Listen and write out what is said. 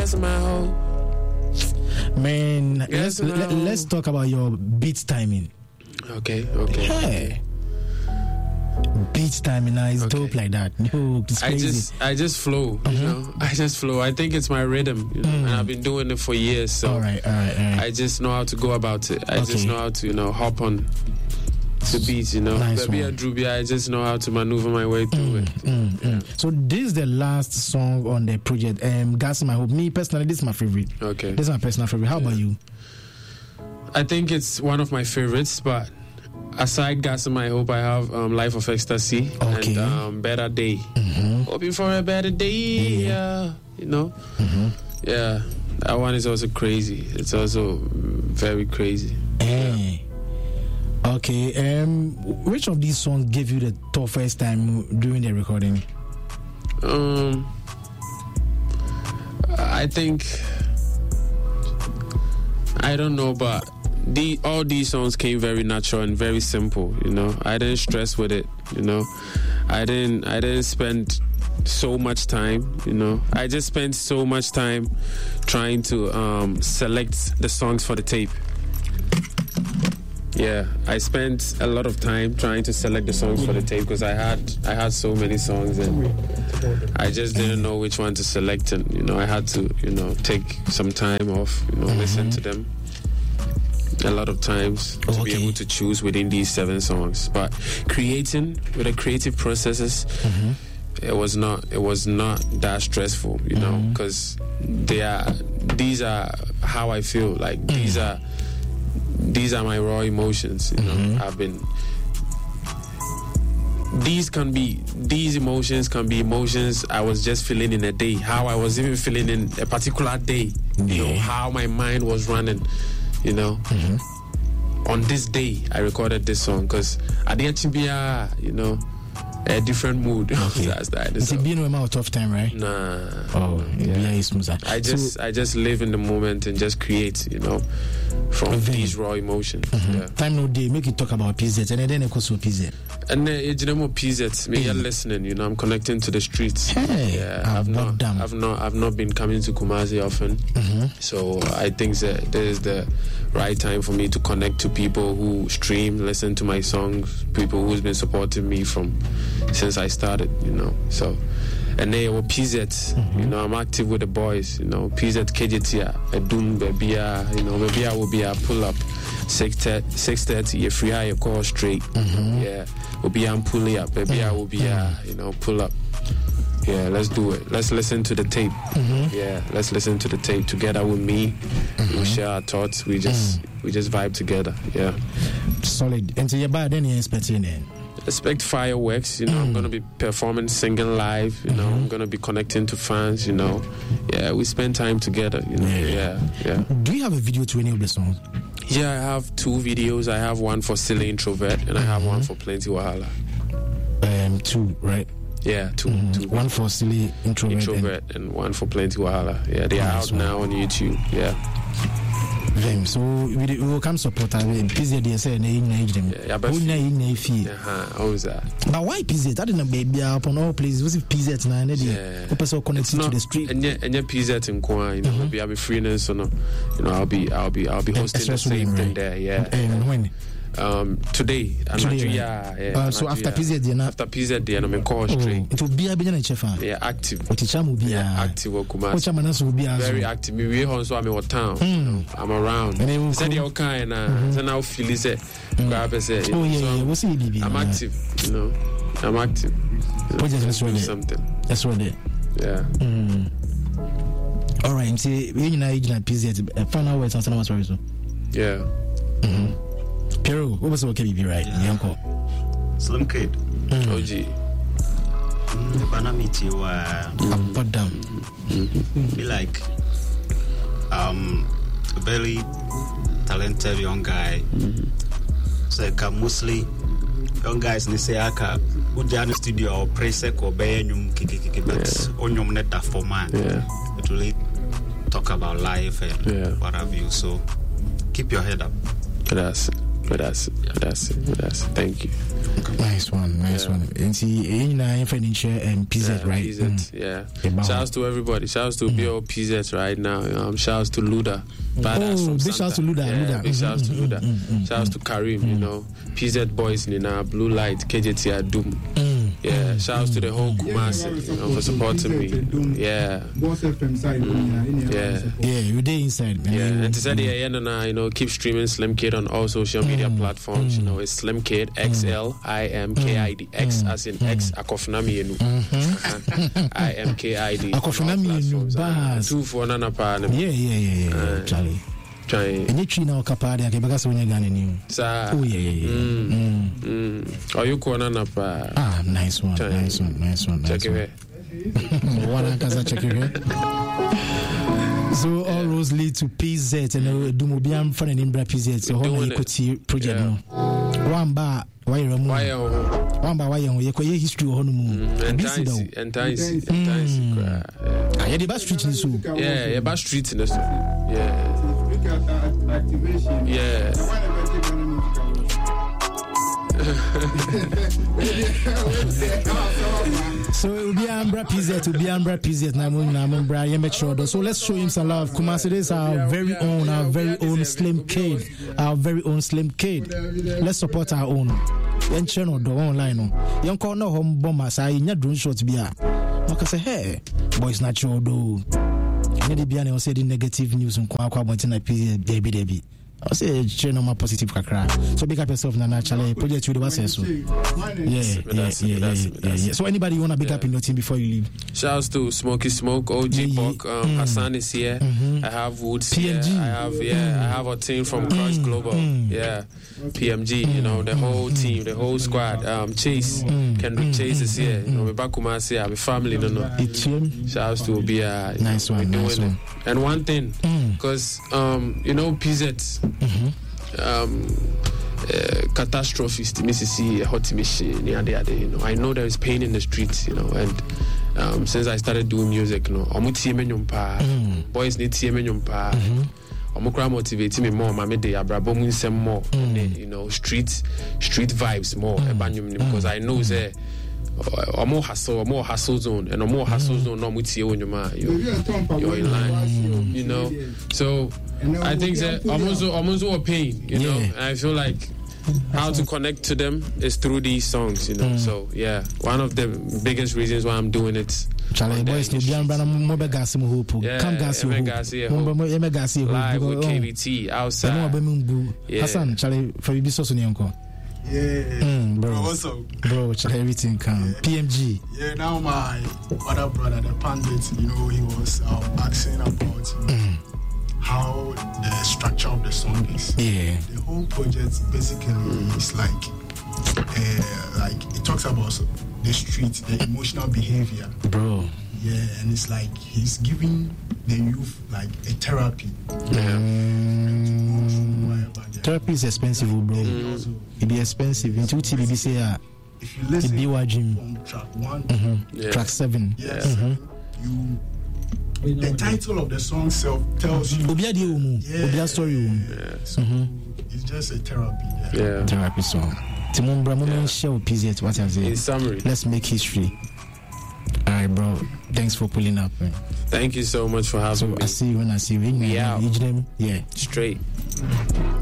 gas in my hole. Man, let's talk about your beat timing. Okay. Hey. Beat timing now is dope like that. No, it's crazy. I just flow, you know. I just flow. I think it's my rhythm, you know, and I've been doing it for years. So all right. I just know how to go about it. I just know how to, you know, hop on the beats, you know. Nice Baby Adrubia, I just know how to maneuver my way through it. So this is the last song on the project. Gas in My Hope. Me personally, this is my favorite. Okay. This is my personal favorite. How about you? I think it's one of my favorites, but aside Gas in My Hope, I have Life of Ecstasy and Better Day. Hoping for a better day, you know. Yeah, that one is also crazy. It's also very crazy. Okay, which of these songs gave you the toughest time during the recording? I think, I don't know, but all these songs came very natural and very simple, you know. I didn't stress with it, you know. I didn't spend so much time, you know. I just spent so much time trying to select the songs for the tape. Yeah, I spent a lot of time trying to select the songs for the tape because I had so many songs and I just didn't know which one to select, and you know, I had to, you know, take some time off, you know, listen to them a lot of times to be able to choose within these 7 songs. But creating with the creative processes, it was not that stressful, you know, because these are how I feel. Like these are my raw emotions, you know. These emotions can be emotions I was just feeling in a day, how I was even feeling in a particular day, you know, how my mind was running, you know. On this day I recorded this song because I didn't be you know, a different mood. That's that. It's been a amount of time, right? Nah. I just live in the moment and just create, you know, from these raw emotions. Time no day, make you talk about PZ and then it goes to PZ. And it's more PZ. Me listening, you know, I'm connecting to the streets. I've not been coming to Kumasi often. So I think that this is the right time for me to connect to people who stream, listen to my songs, people who's been supporting me since I started, you know. So, and they were PZ, you know, I'm active with the boys, you know, PZ KJT, Edum, Baby, you know, maybe I will be a pull up 6:30, you free high, you call straight, will be a pull up, baby, I will be you know, pull up. Yeah, let's do it. Let's listen to the tape. Yeah, let's listen to the tape together with me. We share our thoughts. We just vibe together. Yeah. Solid. And so you're bad, then you're expecting it. Expect fireworks, you know. I'm gonna be performing, singing live, you know. I'm gonna be connecting to fans, you know. Yeah, we spend time together, you know. Yeah. Do you have a video to any of the songs? Yeah, I have 2 videos. I have one for Silly Introvert and I have one for Plenty Wahala. 2, right? Yeah, 2. One for Silly Introvert and one for Plenty Wahala. Yeah, they are out now on YouTube. Yeah. So we will come support them. PZ say na age them. But why PZ? I didn't baby upon all places. Was it PZ na na dey? Person connected to the street. And PZ in Kwa, you know, maybe I'll be free so no. You know, I'll be hosting the same thing there. Yeah. And when? Today. So after PZ now. After PZ day, I'm call straight. It will be a bit chef. Yeah, active. Active Kumasi. Very active. Me also I'm in town. I'm around. Said you kind so now feel it. I'm active, you know. I'm active. Something. That's what it. Yeah. All right. See, we in PZ. Final words and some sorry so. Yeah. Pero, what was okay be right? Yanko. Slim Kid. OG. Banamiti put down. Be like a very talented young guy. So mostly young guys they say aka Ujani studio or presec or Bayanyum kiki but onyum neta for man. It really talk about life and what have you. So keep your head up. Yes. That's it. Thank you. Nice one. And see, in friend in share and PZ, right? PZ, yeah. Shouts to everybody. Shouts to BO PZ right now. Shouts to Luda. Big shouts to Luda. Yeah, big shouts to Luda. Shouts to Karim, you know. PZ boys, Nina, Blue Light, KJT, Doom. Yeah, shouts to the whole Kumasi, you know, for supporting me. Yeah. Yeah, you're there inside, man. Yeah, and to say you know, keep streaming Slim Kid on all social media platforms. You know, it's Slim Kid, XLIMKID. X as in X, Akofunami Yenu. IMKID. Akofunami Yenu. 2 for Nanapa. Yeah. Charlie. And you tree now capade because when you're gonna new. Oh yeah. Are you corner pa? Nice one. Check it. One check it. So all roads lead to PZ and Dumobiam fan and Imbra PZ. So how you could project no. One bar why you history and yeah, the bus street in so. Yeah, bus street in the so. Yeah. Yeah. So it will be Ambra PZ now. You make sure. So let's show him some love. Kumasi, this is our very own Slim Kid. Let's support our own. Young channel do online. Young call no home bomber. Say you drone shots be a. Like say, hey, boys not your do. Any be an say the negative news on kwa wanting a PZ I say channel more positive kakra. So big up yourself na naturally project you the was so. Yeah. So anybody you want to big up in your team before you leave? Shouts to Smokey Smoke, OG Pok, Hassan is here. I have Woods PMG. Here. I have a team from Crush Global. Yeah. PMG, you know, the whole team, the whole squad. Chase, Kendrick Chase is here. You know, Bakumasi, I have a family, you know. Shouts to be a nice one. And one thing, because you know, PZ catastrophist Mississippi hot machine you know, I know there is pain in the streets, you know, and since I started doing music, you know, boys need to motivate me more, more, you know, street vibes more, because I know that more hustle zone, and more hustle zone. No, you're in line, you know. So I think that almost a pain, you know. And I feel like how to connect to them is through these songs, you know. So yeah, one of the biggest reasons why I'm doing it. Charlie boys, no live with KBT outside. Hassan, Charlie, for you so soon, bro, everything come. PMG. Yeah, now my other brother, the Pandit, you know, he was asking about how the structure of the song is. Yeah. The whole project basically is like it talks about the street, the emotional behavior. Bro. Yeah, and it's like he's giving the youth like a therapy. Therapy is expensive, bro. It be expensive. In 2 TBB say if you listen from track 1, track 7, the title of the song self tells you. Obia story. So it's just a therapy. Therapy song. Timon Bramon share PZ. What I say? In summary, let's make history. All right, bro. Thanks for pulling up, man. Thank you so much for having me. I see you when I see you. We out. Yeah. Straight.